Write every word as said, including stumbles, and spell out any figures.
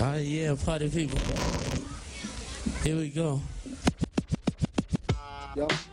Ah, yeah, party people. Here we go. Yo.